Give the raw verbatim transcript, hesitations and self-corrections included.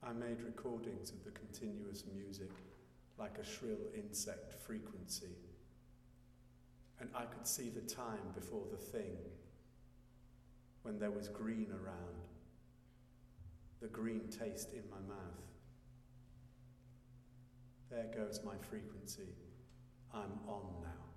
I made recordings of the continuous music like a shrill insect frequency, and I could see the time before the thing, when there was green around, the green taste in my mouth. There goes my frequency. I'm on now.